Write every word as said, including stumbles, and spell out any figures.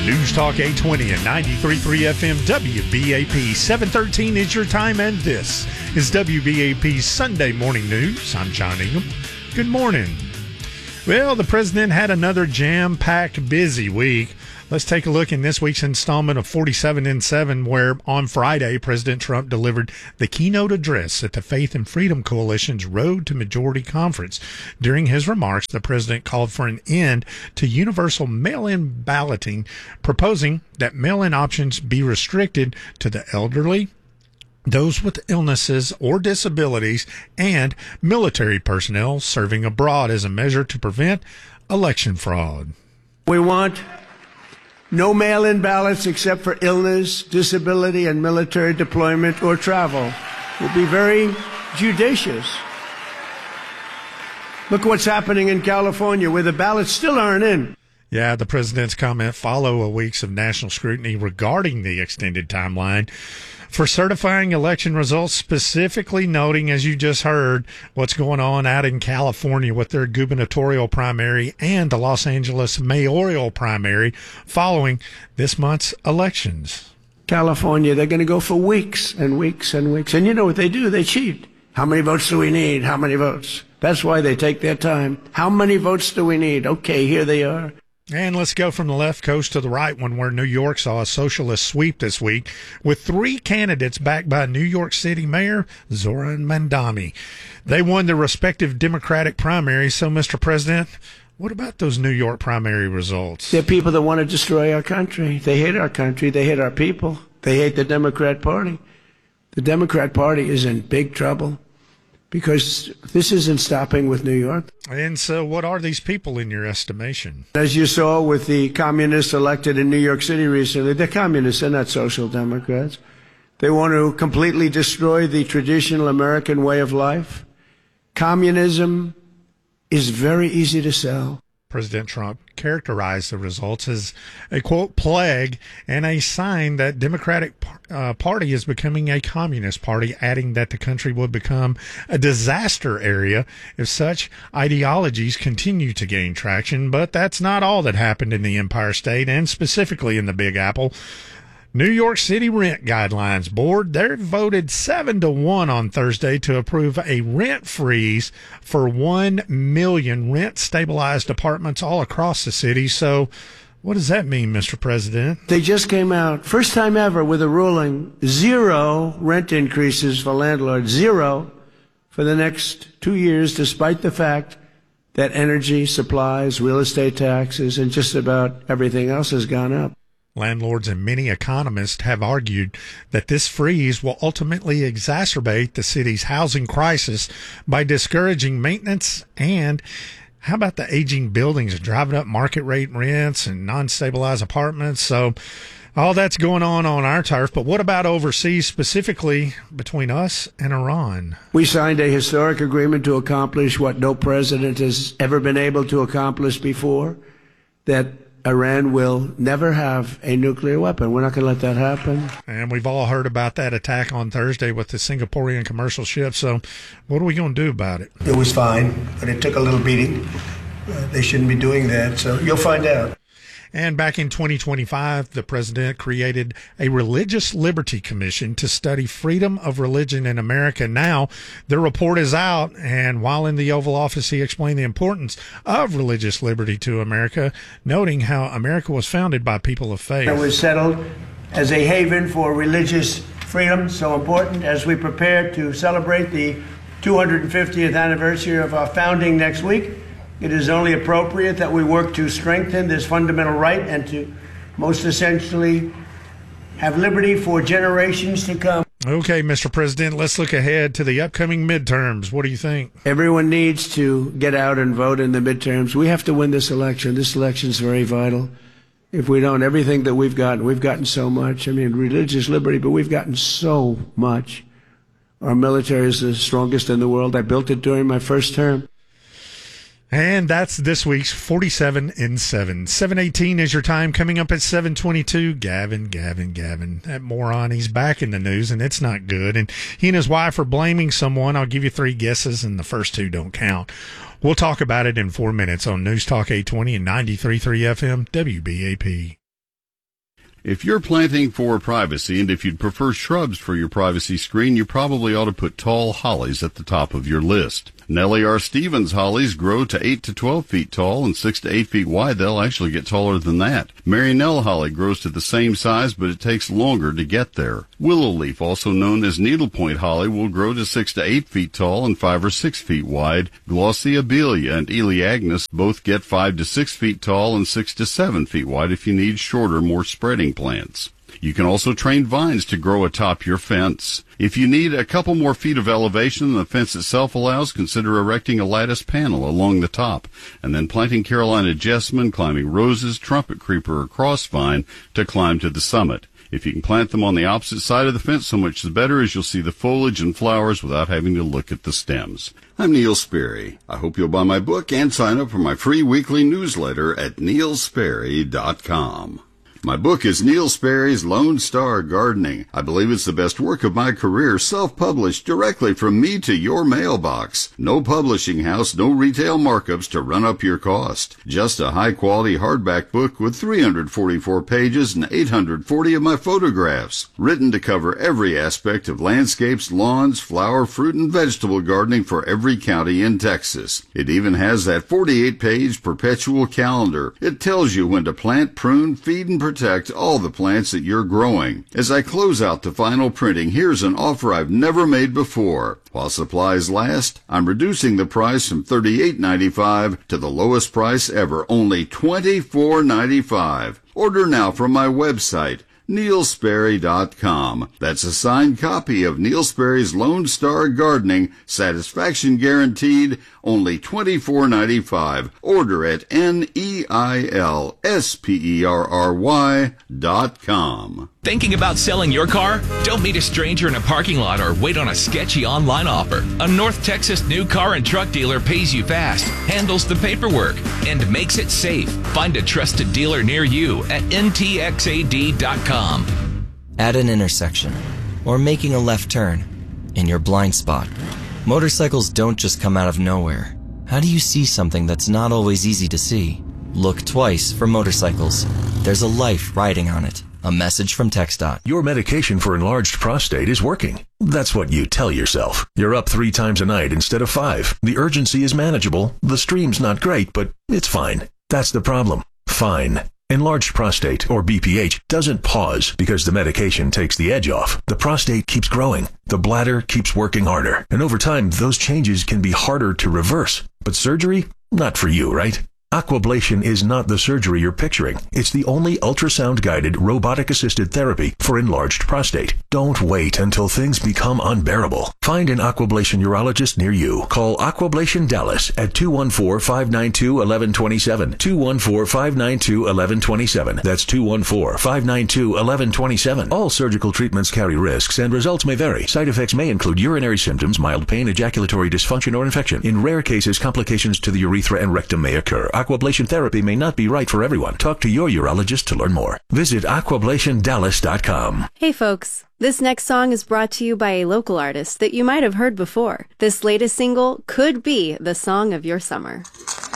News Talk eight twenty and ninety-three point three F M W B A P. seven thirteen is your time, and this is W B A P's Sunday Morning News. I'm John Ingham. Good morning. Well, the president had another jam-packed busy week. Let's take a look in this week's installment of forty-seven in seven, where on Friday, President Trump delivered the keynote address at the Faith and Freedom Coalition's Road to Majority Conference. During his remarks, the president called for an end to universal mail-in balloting, proposing that mail-in options be restricted to the elderly, those with illnesses or disabilities, and military personnel serving abroad as a measure to prevent election fraud. We want no mail-in ballots except for illness, disability, and military deployment or travel. We'll be very judicious. Look what's happening in California, where the ballots still aren't in. Yeah, the president's comment follow a weeks of national scrutiny regarding the extended timeline for certifying election results, specifically noting, as you just heard, what's going on out in California with their gubernatorial primary and the Los Angeles mayoral primary following this month's elections. California, they're going to go for weeks and weeks and weeks. And you know what they do? They cheat. How many votes do we need? How many votes? That's why they take their time. How many votes do we need? Okay, here they are. And let's go from the left coast to the right one, where New York saw a socialist sweep this week with three candidates backed by New York City Mayor Zoran Mandami. They won their respective Democratic primaries. So, Mister President, what about those New York primary results? They're people that want to destroy our country. They hate our country. They hate our people. They hate the Democrat Party. The Democrat Party is in big trouble because this isn't stopping with New York. And so what are these people in your estimation? As you saw with the communists elected in New York City recently, they're communists, they're not social democrats. They want to completely destroy the traditional American way of life. Communism is very easy to sell. President Trump characterized the results as a, quote, plague and a sign that Democratic uh, Party is becoming a communist party, adding that the country would become a disaster area if such ideologies continue to gain traction. But that's not all that happened in the Empire State, and specifically in the Big Apple. New York City Rent Guidelines Board, they voted seven to one on Thursday to approve a rent freeze for one million rent-stabilized apartments all across the city. So what does that mean, Mister President? They just came out, first time ever, with a ruling, zero rent increases for landlords, zero for the next two years, despite the fact that energy, supplies, real estate taxes, and just about everything else has gone up. Landlords and many economists have argued that this freeze will ultimately exacerbate the city's housing crisis by discouraging maintenance and, how about the aging buildings, driving up market rate rents and non-stabilized apartments. So all that's going on on our turf. But what about overseas, specifically between us and Iran? We signed a historic agreement to accomplish what no president has ever been able to accomplish before, that Iran will never have a nuclear weapon. We're not going to let that happen. And we've all heard about that attack on Thursday with the Singaporean commercial ship. So what are we going to do about it? It was fine, but it took a little beating. Uh, they shouldn't be doing that, so you'll find out. And back in twenty twenty-five, the president created a Religious Liberty Commission to study freedom of religion in America. Now, the report is out, and while in the Oval Office, he explained the importance of religious liberty to America, noting how America was founded by people of faith. It was settled as a haven for religious freedom, so important as we prepare to celebrate the two hundred fiftieth anniversary of our founding next week. It is only appropriate that we work to strengthen this fundamental right and to, most essentially, have liberty for generations to come. Okay, Mister President, let's look ahead to the upcoming midterms. What do you think? Everyone needs to get out and vote in the midterms. We have to win this election. This election is very vital. If we don't, everything that we've gotten, we've gotten so much. I mean, religious liberty, but we've gotten so much. Our military is the strongest in the world. I built it during my first term. And that's this week's forty-seven in seven. seven eighteen is your time. Coming up at seven twenty-two, Gavin, Gavin, Gavin. That moron, he's back in the news, and it's not good. And he and his wife are blaming someone. I'll give you three guesses, and the first two don't count. We'll talk about it in four minutes on News Talk eight twenty and ninety-three point three F M W B A P. If you're planting for privacy, and if you'd prefer shrubs for your privacy screen, you probably ought to put tall hollies at the top of your list. Nellie R. Stevens hollies grow to eight to twelve feet tall and six to eight feet wide. They'll actually get taller than that. Mary Nell holly grows to the same size, but it takes longer to get there. Willow leaf, also known as needlepoint holly, will grow to six to eight feet tall and five or six feet wide. Glossy abelia and Eleagnus both get five to six feet tall and six to seven feet wide if you need shorter, more spreading plants. You can also train vines to grow atop your fence. If you need a couple more feet of elevation than the fence itself allows, consider erecting a lattice panel along the top, and then planting Carolina jessamine, climbing roses, trumpet creeper, or crossvine to climb to the summit. If you can plant them on the opposite side of the fence, so much the better, as you'll see the foliage and flowers without having to look at the stems. I'm Neil Sperry. I hope you'll buy my book and sign up for my free weekly newsletter at neil sperry dot com. My book is Neil Sperry's Lone Star Gardening. I believe it's the best work of my career, self-published directly from me to your mailbox. No publishing house, no retail markups to run up your cost. Just a high-quality hardback book with three hundred forty-four pages and eight hundred forty of my photographs. Written to cover every aspect of landscapes, lawns, flower, fruit, and vegetable gardening for every county in Texas. It even has that forty-eight page perpetual calendar. It tells you when to plant, prune, feed, and protect all the plants that you're growing. As I close out the final printing, here's an offer I've never made before. While supplies last, I'm reducing the price from thirty-eight ninety-five to the lowest price ever, only twenty-four ninety-five. Order now from my website, neil sperry dot com. That's a signed copy of Neil Sperry's Lone Star Gardening, satisfaction guaranteed, only twenty-four ninety-five. Order at N E I L S P E R R Y dot com. Thinking about selling your car? Don't meet a stranger in a parking lot or wait on a sketchy online offer. A North Texas new car and truck dealer pays you fast, handles the paperwork, and makes it safe. Find a trusted dealer near you at N T X A D dot com. At an intersection, or making a left turn, in your blind spot, motorcycles don't just come out of nowhere. How do you see something that's not always easy to see? Look twice for motorcycles. There's a life riding on it. A message from TxDOT. Your medication for enlarged prostate is working. That's what you tell yourself. You're up three times a night instead of five. The urgency is manageable. The stream's not great, but it's fine. That's the problem. Fine. Enlarged prostate, or B P H, doesn't pause because the medication takes the edge off. The prostate keeps growing. The bladder keeps working harder. And over time, those changes can be harder to reverse. But surgery? Not for you, right? Aquablation is not the surgery you're picturing. It's the only ultrasound-guided, robotic-assisted therapy for enlarged prostate. Don't wait until things become unbearable. Find an Aquablation urologist near you. Call Aquablation Dallas at two one four, five nine two, one one two seven. two one four, five nine two, one one two seven. That's two one four, five nine two, one one two seven. All surgical treatments carry risks and results may vary. Side effects may include urinary symptoms, mild pain, ejaculatory dysfunction, or infection. In rare cases, complications to the urethra and rectum may occur. Aquablation therapy may not be right for everyone. Talk to your urologist to learn more. Visit aquablation dallas dot com. Hey folks, this next song is brought to you by a local artist that you might have heard before. This latest single could be the song of your summer.